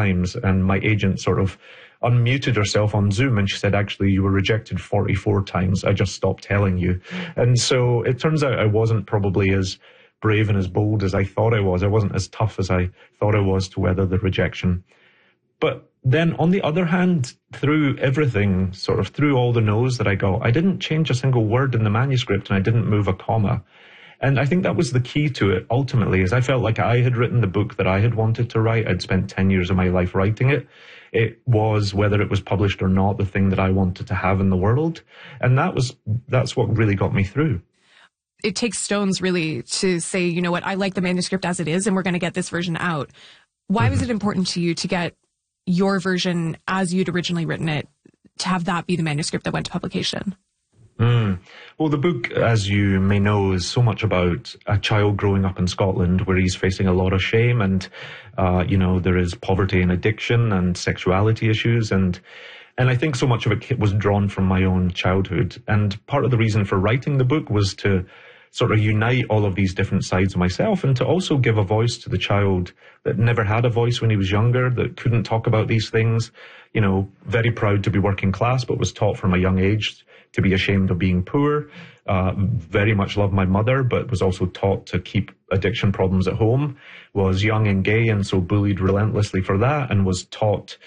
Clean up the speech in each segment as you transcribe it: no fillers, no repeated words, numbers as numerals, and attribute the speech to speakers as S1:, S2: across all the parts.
S1: times, and my agent sort of unmuted herself on Zoom, and she said, actually, you were rejected 44 times. I just stopped telling you. And so it turns out I wasn't probably as brave and as bold as I thought I was. I wasn't as tough as I thought I was to weather the rejection. But then on the other hand, through everything, sort of through all the no's that I got, I didn't change a single word in the manuscript, and I didn't move a comma. And I think that was the key to it, ultimately, is I felt like I had written the book that I had wanted to write. I'd spent 10 years of my life writing it. It was, whether it was published or not, the thing that I wanted to have in the world. And that's what really got me through.
S2: It takes stones, really, to say, you know what, I like the manuscript as it is, and we're going to get this version out. Why was it important to you to get your version as you'd originally written it, to have that be the manuscript that went to publication?
S1: Well, the book, as you may know, is so much about a child growing up in Scotland where he's facing a lot of shame, and, there is poverty and addiction and sexuality issues. And I think so much of it was drawn from my own childhood. And part of the reason for writing the book was to sort of unite all of these different sides of myself, and to also give a voice to the child that never had a voice when he was younger, that couldn't talk about these things, very proud to be working class, but was taught from a young age to be ashamed of being poor, very much loved my mother, but was also taught to keep addiction problems at home, was young and gay, and so bullied relentlessly for that, and was taught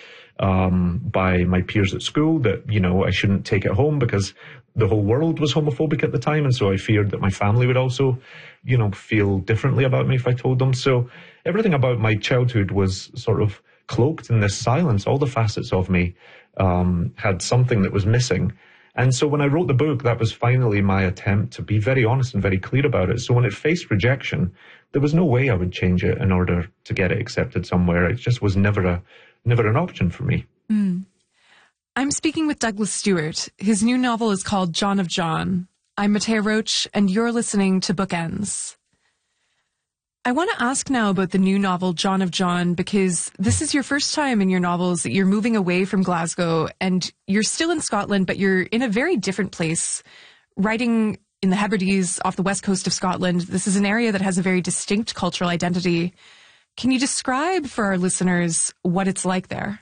S1: by my peers at school that, I shouldn't take it home because the whole world was homophobic at the time. And so I feared that my family would also, feel differently about me if I told them. So everything about my childhood was sort of cloaked in this silence. All the facets of me had something that was missing. And so when I wrote the book, that was finally my attempt to be very honest and very clear about it. So when it faced rejection, there was no way I would change it in order to get it accepted somewhere. It just was never an option for me.
S2: I'm speaking with Douglas Stewart. His new novel is called John of John. I'm Matea Roach, and you're listening to Bookends. I want to ask now about the new novel, John of John, because this is your first time in your novels that you're moving away from Glasgow, and you're still in Scotland, but you're in a very different place, writing in the Hebrides off the west coast of Scotland. This is an area that has a very distinct cultural identity. Can you describe for our listeners what it's like there?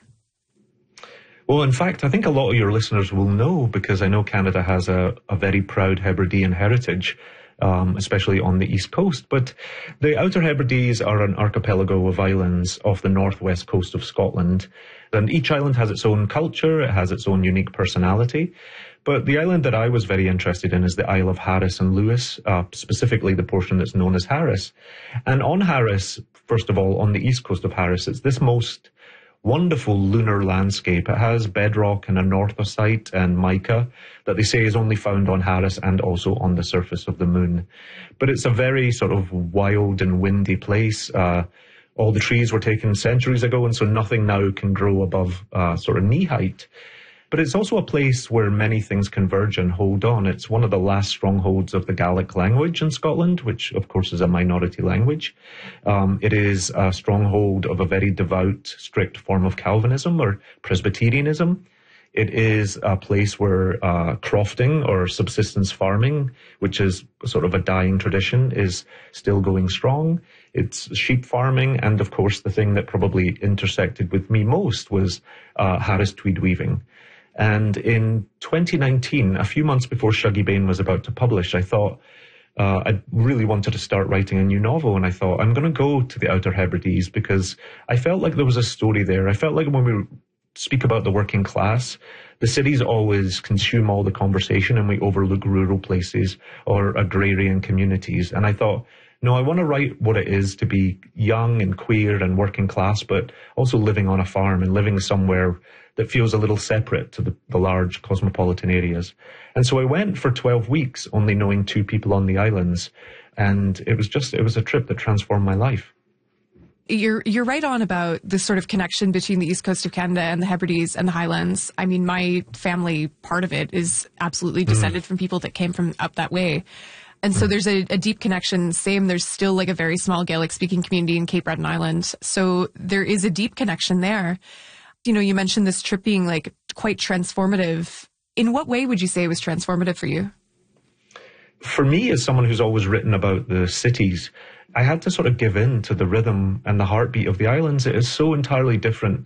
S1: Well, in fact, I think a lot of your listeners will know, because I know Canada has a very proud Hebridean heritage, especially on the east coast. But the Outer Hebrides are an archipelago of islands off the northwest coast of Scotland. And each island has its own culture, it has its own unique personality. But the island that I was very interested in is the Isle of Harris and Lewis, specifically the portion that's known as Harris. And on Harris, first of all, on the east coast of Harris, it's this most wonderful lunar landscape. It has bedrock and anorthosite and mica that they say is only found on Harris and also on the surface of the moon. But it's a very sort of wild and windy place. All the trees were taken centuries ago, and so nothing now can grow above sort of knee height. But it's also a place where many things converge and hold on. It's one of the last strongholds of the Gaelic language in Scotland, which of course is a minority language. It is a stronghold of a very devout, strict form of Calvinism or Presbyterianism. It is a place where crofting or subsistence farming, which is sort of a dying tradition, is still going strong. It's sheep farming, and of course the thing that probably intersected with me most was Harris tweed weaving. And in 2019, a few months before Shuggie Bain was about to publish, I thought I really wanted to start writing a new novel. And I thought, I'm going to go to the Outer Hebrides because I felt like there was a story there. I felt like when we speak about the working class, the cities always consume all the conversation and we overlook rural places or agrarian communities. And I thought, no, I want to write what it is to be young and queer and working class, but also living on a farm and living somewhere that feels a little separate to the large cosmopolitan areas. And so I went for 12 weeks, only knowing 2 people on the islands. And it was a trip that transformed my life.
S2: You're right on about this sort of connection between the east coast of Canada and the Hebrides and the Highlands. I mean, my family, part of it is absolutely descended from people that came from up that way. And so there's a deep connection. Same, there's still like a very small Gaelic speaking community in Cape Breton Island. So there is a deep connection there. You know, you mentioned this trip being like quite transformative. In what way would you say it was transformative for you?
S1: For me, as someone who's always written about the cities, I had to sort of give in to the rhythm and the heartbeat of the islands. It is so entirely different